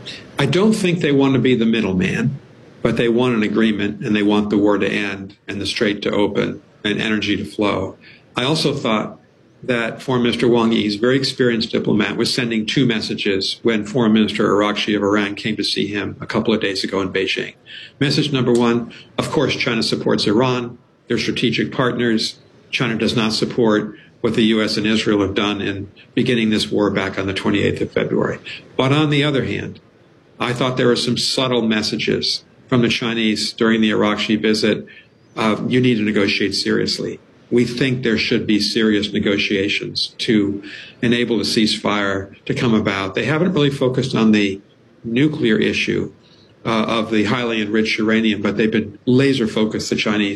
I don't think they want to be the middleman, but they want an agreement, and they want the war to end and the strait to open and energy to flow. I also thought that Foreign Minister Wang Yi, a very experienced diplomat, was sending two messages when Foreign Minister Araghchi of Iran came to see him a couple of days ago in Beijing. Message number one, of course, China supports Iran. They're strategic partners. China does not support what the U S and Israel have done in beginning this war back on the twenty-eighth of February. But on the other hand, I thought there were some subtle messages from the Chinese during the Araghchi visit. Uh, you need to negotiate seriously. We think there should be serious negotiations to enable the ceasefire to come about. They haven't really focused on the nuclear issue uh, of the highly enriched uranium, but they've been laser focused, the Chinese,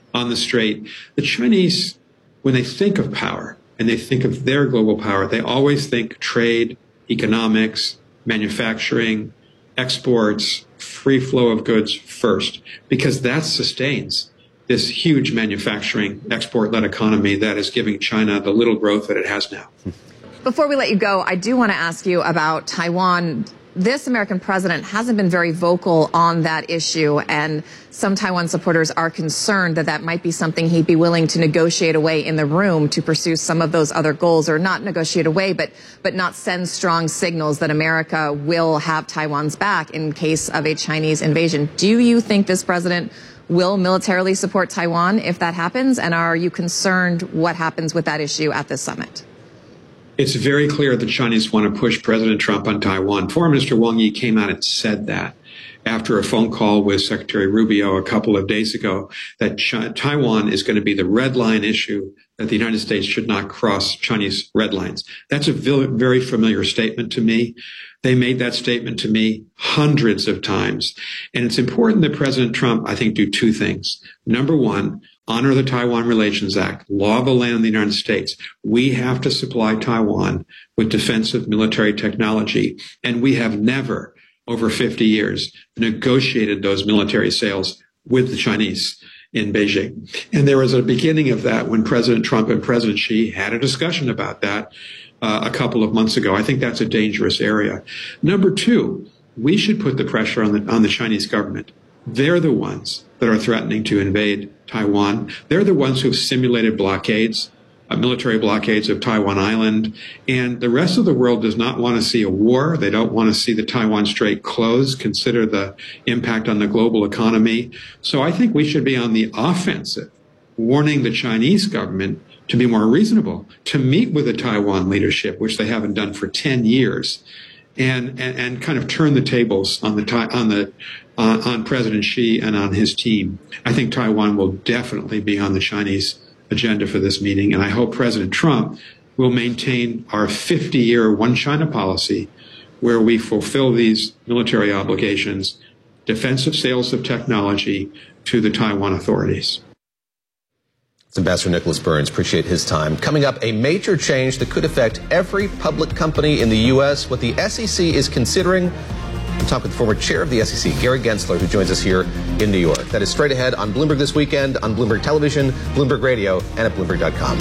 on the straight. The Chinese, when they think of power and they think of their global power, they always think trade, economics, manufacturing, exports, free flow of goods first, because that sustains this huge manufacturing export-led economy that is giving China the little growth that it has now. Before we let you go, I do want to ask you about Taiwan. This American president hasn't been very vocal on that issue, and some Taiwan supporters are concerned that that might be something he'd be willing to negotiate away in the room to pursue some of those other goals, or not negotiate away, but but not send strong signals that America will have Taiwan's back in case of a Chinese invasion. Do you think this president will militarily support Taiwan if that happens, and are you concerned what happens with that issue at this summit? It's very clear the Chinese want to push President Trump on Taiwan. Foreign Minister Wang Yi came out and said that after a phone call with Secretary Rubio a couple of days ago, that Ch- Taiwan is going to be the red line issue, that the United States should not cross Chinese red lines. That's a very familiar statement to me. They made that statement to me hundreds of times. And it's important that President Trump, I think, do two things. Number one, honor the Taiwan Relations Act, law of the land of the United States. We have to supply Taiwan with defensive military technology, and we have never, over fifty years, negotiated those military sales with the Chinese in Beijing. And there was a beginning of that when President Trump and President Xi had a discussion about that uh, a couple of months ago. I think that's a dangerous area. Number two, we should put the pressure on the on the Chinese government. They're the ones that are threatening to invade Taiwan. They're the ones who've simulated blockades, uh, military blockades of Taiwan Island. And the rest of the world does not want to see a war. They don't want to see the Taiwan Strait closed, consider the impact on the global economy. So I think we should be on the offensive, warning the Chinese government to be more reasonable, to meet with the Taiwan leadership, which they haven't done for ten years, and, and, and kind of turn the tables on the, on the, Uh, on President Xi and on his team. I think Taiwan will definitely be on the Chinese agenda for this meeting, and I hope President Trump will maintain our fifty-year one China policy where we fulfill these military obligations, defensive sales of technology to the Taiwan authorities. It's Ambassador Nicholas Burns. Appreciate his time. Coming up, a major change that could affect every public company in the U S, what the S E C is considering. We'll talk with the former chair of the S E C, Gary Gensler, who joins us here in New York. That is straight ahead on Bloomberg This Weekend, on Bloomberg Television, Bloomberg Radio, and at Bloomberg dot com.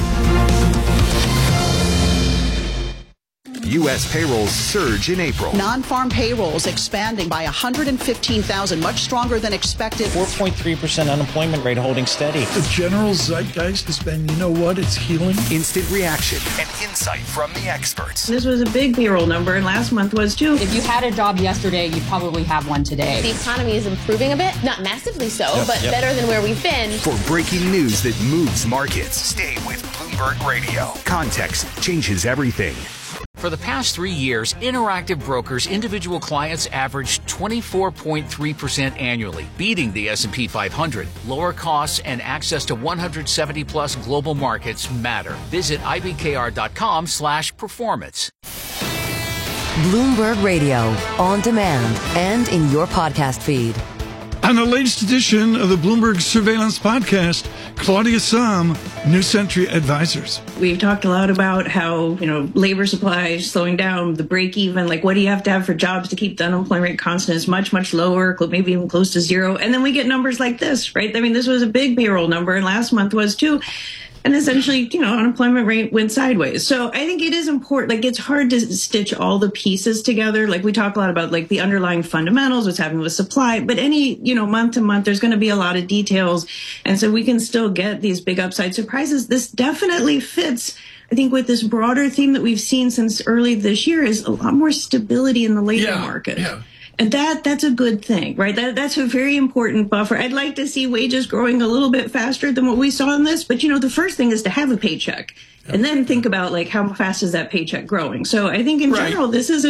U S payrolls surge in April. Non-farm payrolls expanding by one hundred fifteen thousand, much stronger than expected. four point three percent unemployment rate holding steady. The general zeitgeist has been, you know what, it's healing. Instant reaction and insight from the experts. This was a big payroll number, and last month was too. If you had a job yesterday, you probably have one today. The economy is improving a bit, not massively so, yep, but yep. better than where we've been. For breaking news that moves markets, stay with Bloomberg Radio. Context changes everything. For the past three years, Interactive Brokers individual clients averaged twenty-four point three percent annually, beating the S and P five hundred. Lower costs and access to one hundred seventy plus global markets matter. Visit ibkr.com slash performance. Bloomberg Radio, on demand and in your podcast feed. On the latest edition of the Bloomberg Surveillance Podcast, Claudia Sahm, New Century Advisors. We've talked a lot about how, you know, labor supply slowing down, the break even, like what do you have to have for jobs to keep the unemployment rate constant is much, much lower, maybe even close to zero. And then we get numbers like this, right? I mean, this was a big payroll number, and last month was too. And essentially, you know, unemployment rate went sideways. So I think it is important. Like, it's hard to stitch all the pieces together. Like, we talk a lot about, like, the underlying fundamentals, what's happening with supply. But any, you know, month to month, there's going to be a lot of details. And so we can still get these big upside surprises. This definitely fits, I think, with this broader theme that we've seen since early this year is a lot more stability in the labor yeah, market. Yeah. And that that's a good thing, right? That that's a very important buffer. I'd like to see wages growing a little bit faster than what we saw in this. But, you know, the first thing is to have a paycheck and then think about, like, how fast is that paycheck growing? So I think in right. general, this is a,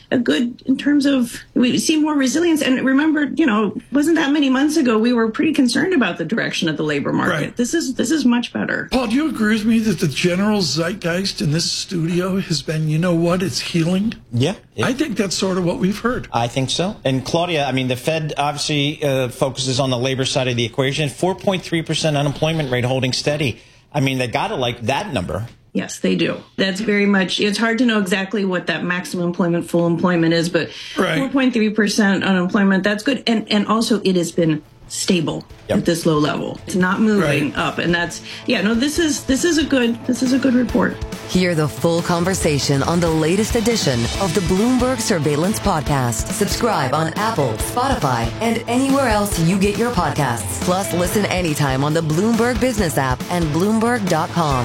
a good in terms of we see more resilience. And remember, you know, wasn't that many months ago we were pretty concerned about the direction of the labor market. Right. This is this is much better. Paul, do you agree with me that the general zeitgeist in this studio has been, you know what, it's healing? Yeah. It, I think that's sort of what we've heard. I think so. And Claudia, I mean, the Fed obviously uh, focuses on the labor side of the equation. four point three percent unemployment rate holding steady. I mean, they got to like that number. Yes, they do. That's very much, it's hard to know exactly what that maximum employment, full employment is, but right. four point three percent unemployment, that's good. And and also it has been stable yep. at this low level. It's not moving right. up. And that's, yeah, no, this is this is a good, this is a good report. Hear the full conversation on the latest edition of the Bloomberg Surveillance Podcast. Subscribe on Apple, Spotify, and anywhere else you get your podcasts. Plus, listen anytime on the Bloomberg Business app and Bloomberg dot com.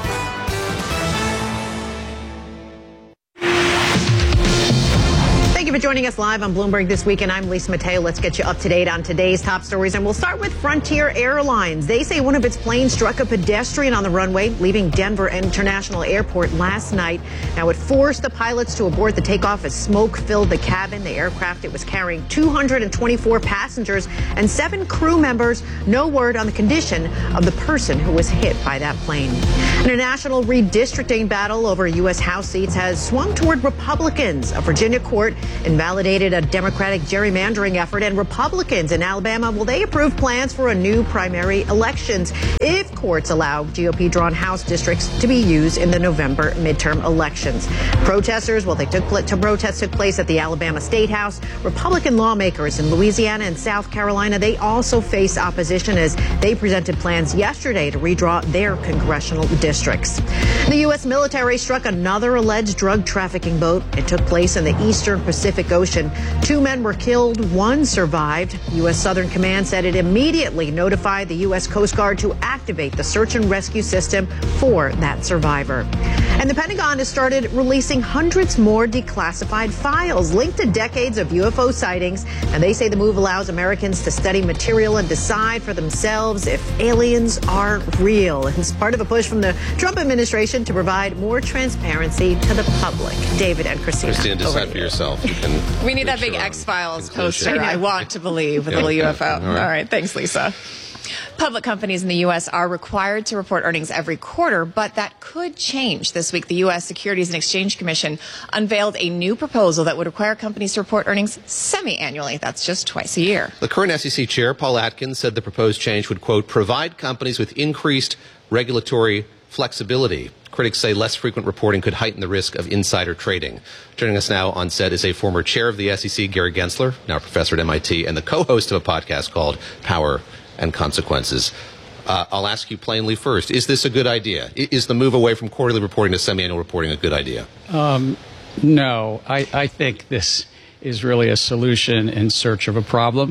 Thank you for joining us live on Bloomberg This Week, and I'm Lisa Mateo. Let's get you up to date on today's top stories, and we'll start with Frontier Airlines. They say one of its planes struck a pedestrian on the runway, leaving Denver International Airport last night. Now, it forced the pilots to abort the takeoff as smoke filled the cabin. The aircraft, it was carrying two hundred twenty-four passengers and seven crew members. No word on the condition of the person who was hit by that plane. And a national redistricting battle over U S House seats has swung toward Republicans. A Virginia court invalidated a Democratic gerrymandering effort, and Republicans in Alabama, well, they approved plans for a new primary elections if courts allow G O P-drawn House districts to be used in the November midterm elections. Protesters, well, they took to protests took place at the Alabama State House. Republican lawmakers in Louisiana and South Carolina, they also face opposition as they presented plans yesterday to redraw their congressional districts. The U S military struck another alleged drug trafficking boat. It took place in the eastern Pacific Ocean. Two men were killed, one survived. U S Southern Command said it immediately notified the U S Coast Guard to activate the search and rescue system for that survivor. And the Pentagon has started releasing hundreds more declassified files linked to decades of U F O sightings. And they say the move allows Americans to study material and decide for themselves if aliens are real. It's part of a push from the Trump administration to provide more transparency to the public. David and Christina. Christina, decide for yourself. You can we need that big X-Files poster. I want to believe with a little U F O. All right. All right. Thanks, Lisa. Public companies in the U S are required to report earnings every quarter, but that could change. This week, the U S Securities and Exchange Commission unveiled a new proposal that would require companies to report earnings semi-annually. That's just twice a year. The current S E C chair, Paul Atkins, said the proposed change would, quote, provide companies with increased regulatory flexibility. Critics say less frequent reporting could heighten the risk of insider trading. Joining us now on set is a former chair of the S E C, Gary Gensler, now a professor at M I T, and the co-host of a podcast called Power and Consequences. Uh, I'll ask you plainly first, is this a good idea? Is the move away from quarterly reporting to semi-annual reporting a good idea? Um, no, I, I think this is really a solution in search of a problem.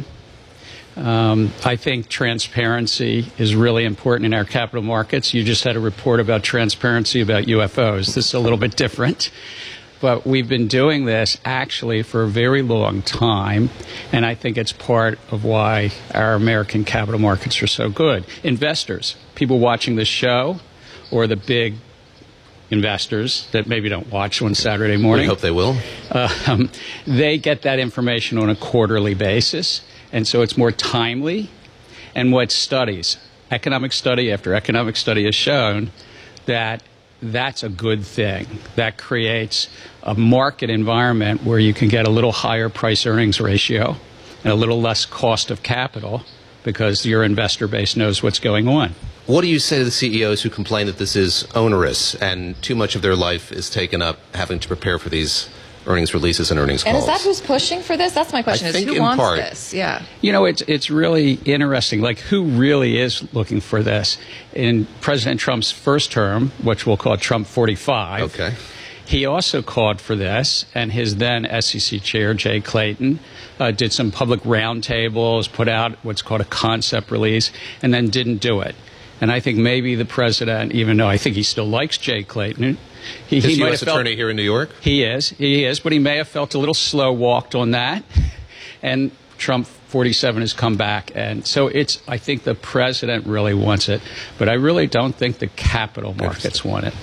Um, I think transparency is really important in our capital markets. You just had a report about transparency about U F Os. This is a little bit different. But we've been doing this actually for a very long time, and I think it's part of why our American capital markets are so good. Investors, people watching this show, or the big investors that maybe don't watch on Saturday morning. We hope they will. Uh, um, they get that information on a quarterly basis, and so it's more timely. And what studies, economic study after economic study has shown that that's a good thing. That creates a market environment where you can get a little higher price earnings ratio and a little less cost of capital because your investor base knows what's going on. What do you say to the C E Os who complain that this is onerous and too much of their life is taken up having to prepare for these earnings releases and earnings calls? And is that who's pushing for this? That's my question. I is think who in wants part. this? Yeah. You know, it's it's really interesting. Like, who really is looking for this? In President Trump's first term, which we'll call Trump forty-five, okay, he also called for this, and his then S E C chair, Jay Clayton, uh, did some public roundtables, put out what's called a concept release, and then didn't do it. And I think maybe the president, even though I think he still likes Jay Clayton, he, is he he might U S have felt, attorney here in New York? He is, he is, but he may have felt a little slow walked on that. And Trump forty-seven has come back, and so it's. I think the president really wants it, but I really don't think the capital markets want it.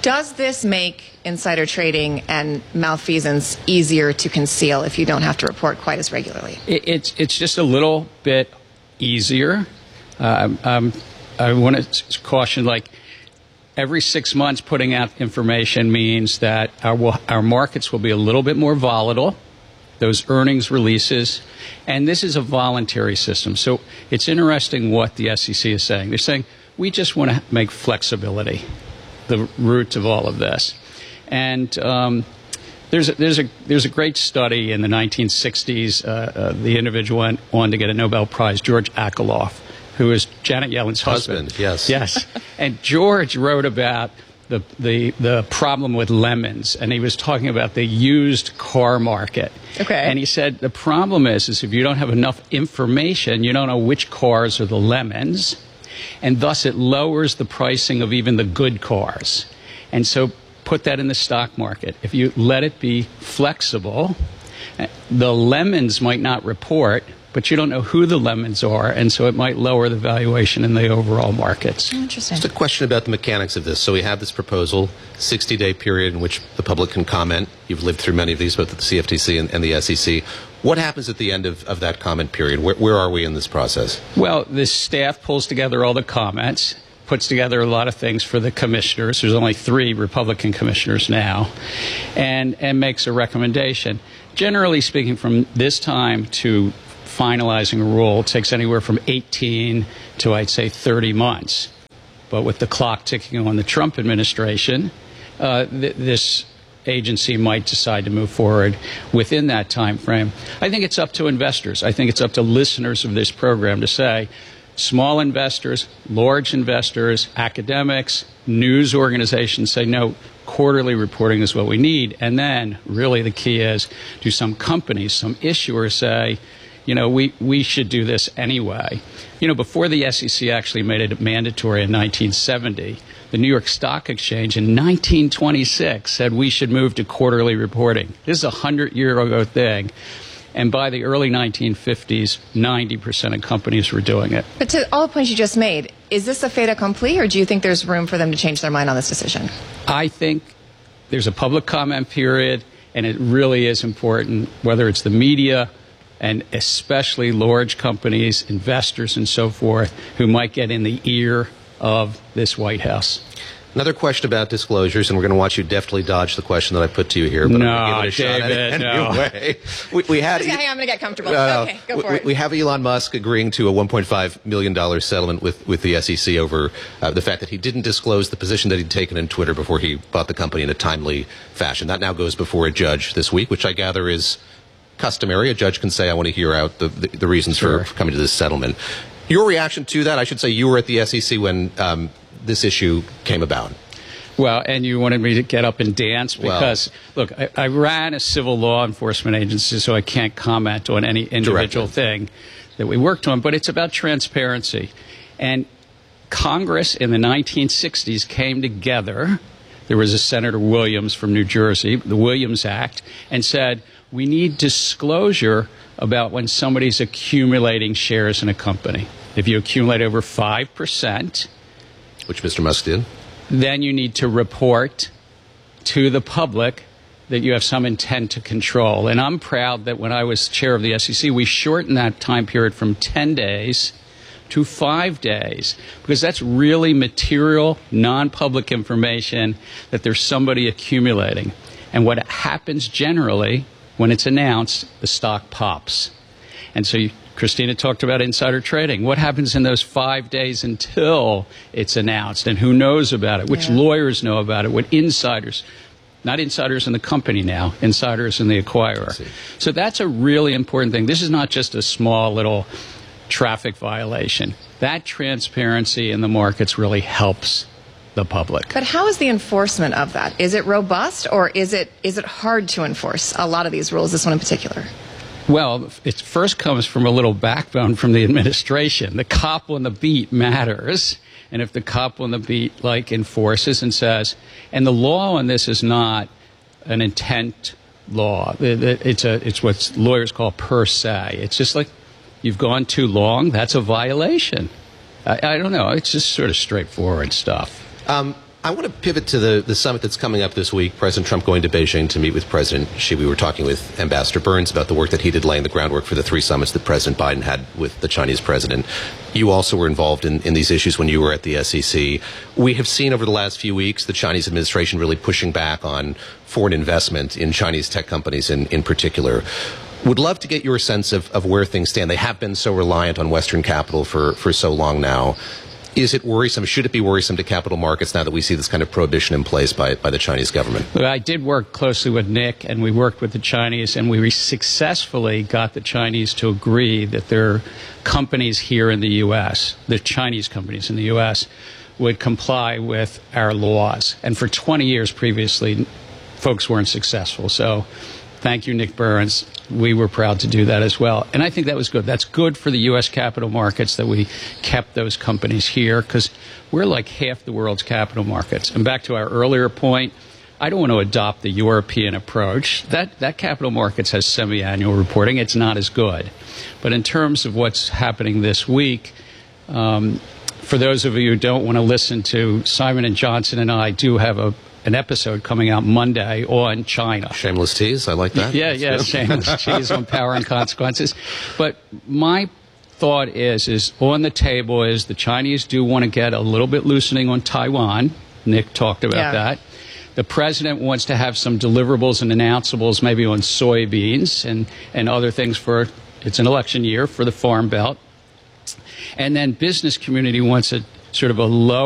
Does this make insider trading and malfeasance easier to conceal if you don't have to report quite as regularly? It, it's it's just a little bit easier. Um, um, I want to caution, like, every six months putting out information means that our, our markets will be a little bit more volatile, those earnings releases, and this is a voluntary system. So it's interesting what the S E C is saying. They're saying, we just want to make flexibility the root of all of this. And um, there's, a, there's, a, there's a great study in the nineteen sixties. Uh, uh, the individual went on to get a Nobel Prize, George Akerlof, who is Janet Yellen's husband. Husband, yes. Yes. And George wrote about the, the, the problem with lemons, and he was talking about the used car market. Okay. And he said the problem is, is if you don't have enough information, you don't know which cars are the lemons, and thus it lowers the pricing of even the good cars. And so put that in the stock market. If you let it be flexible, the lemons might not report, but you don't know who the lemons are, and so it might lower the valuation in the overall markets. Interesting. Just a question about the mechanics of this. So we have this proposal, sixty-day period in which the public can comment. You've lived through many of these, both at the C F T C and, and the S E C. What happens at the end of, of that comment period? Where, where are we in this process? Well, the staff pulls together all the comments, puts together a lot of things for the commissioners. There's only three Republican commissioners now, and, and makes a recommendation. Generally speaking, from this time to finalizing a rule, it takes anywhere from eighteen to, I'd say, thirty months. But with the clock ticking on the Trump administration, uh, th this agency might decide to move forward within that time frame. I think it's up to investors. I think it's up to listeners of this program to say, small investors, large investors, academics, news organizations say, no, quarterly reporting is what we need. And then, really, the key is, do some companies, some issuers say, you know, we, we should do this anyway. You know, before the S E C actually made it mandatory in nineteen seventy, the New York Stock Exchange in nineteen twenty-six said we should move to quarterly reporting. This is a hundred-year-ago thing. And by the early nineteen fifties, ninety percent of companies were doing it. But to all the points you just made, is this a fait accompli, or do you think there's room for them to change their mind on this decision? I think there's a public comment period, and it really is important, whether it's the media, and especially large companies, investors, and so forth, who might get in the ear of this White House. Another question about disclosures, and we're going to watch you deftly dodge the question that I put to you here. But no, I'm going to give it a David, shot no. anyway. We, we had, Hang on, I'm going to get comfortable. Uh, okay, go for we, it. we have Elon Musk agreeing to a one point five million dollars settlement with, with the S E C over uh, the fact that he didn't disclose the position that he'd taken in Twitter before he bought the company in a timely fashion. That now goes before a judge this week, which I gather is customary. A judge can say, I want to hear out the, the, the reasons Sure. for coming to this settlement. Your reaction to that, I should say you were at the S E C when um, this issue came about. Well, and you wanted me to get up and dance because, well, look, I, I ran a civil law enforcement agency, so I can't comment on any individual directly. thing that we worked on, but it's about transparency. And Congress in the nineteen sixties came together. There was a Senator Williams from New Jersey, the Williams Act, and said, we need disclosure about when somebody's accumulating shares in a company. If you accumulate over five percent, which Mister Musk did, then you need to report to the public that you have some intent to control. And I'm proud that when I was chair of the S E C, we shortened that time period from ten days to five days, because that's really material, non-public information that there's somebody accumulating. And what happens generally, when it's announced, the stock pops. And so you, Christina talked about insider trading. What happens in those five days until it's announced? And who knows about it? Which Yeah. lawyers know about it? What insiders? Not insiders in the company now, insiders in the acquirer. So that's a really important thing. This is not just a small little traffic violation. That transparency in the markets really helps the public. But how is the enforcement of that? Is it robust, or is it is it hard to enforce a lot of these rules, this one in particular? Well, it first comes from a little backbone from the administration. The cop on the beat matters. And if the cop on the beat, like, enforces and says, and the law on this is not an intent law. It's a, it's what lawyers call per se. It's just like, you've gone too long, that's a violation. I, I don't know. It's just sort of straightforward stuff. Um, I want to pivot to the, the summit that's coming up this week. President Trump going to Beijing to meet with President Xi. We were talking with Ambassador Burns about the work that he did laying the groundwork for the three summits that President Biden had with the Chinese president. You also were involved in, in these issues when you were at the S E C. We have seen over the last few weeks the Chinese administration really pushing back on foreign investment in Chinese tech companies in, in particular. Would love to get your sense of, of where things stand. They have been so reliant on Western capital for, for so long now. Is it worrisome? Should it be worrisome to capital markets now that we see this kind of prohibition in place by, by the Chinese government? Well, I did work closely with Nick, and we worked with the Chinese, and we successfully got the Chinese to agree that their companies here in the U S, the Chinese companies in the U S, would comply with our laws. And for twenty years previously, folks weren't successful. So thank you, Nick Burns. We were proud to do that as well. And I think that was good. That's good for the U S capital markets that we kept those companies here, because we're like half the world's capital markets. And back to our earlier point, I don't want to adopt the European approach. That, that capital markets has semi-annual reporting. It's not as good. But in terms of what's happening this week, um, for those of you who don't want to listen to, Simon and Johnson and I do have a an episode coming out Monday on China. Shameless tease. I like that. Yeah, yeah, shameless tease on power and consequences. But my thought is, is on the table is the Chinese do want to get a little bit loosening on Taiwan. Nick talked about yeah. that. The president wants to have some deliverables and announceables maybe on soybeans and, and other things for, it's an election year, for the Farm Belt. And then business community wants a sort of a low